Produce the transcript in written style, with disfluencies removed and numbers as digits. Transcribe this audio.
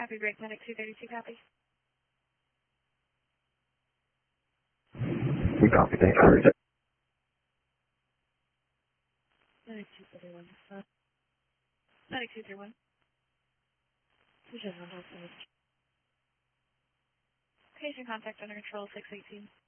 Copy, break, medic 232, copy. We copy, thanks for it. Medic 231. Medic 231. Patient contact under control 618.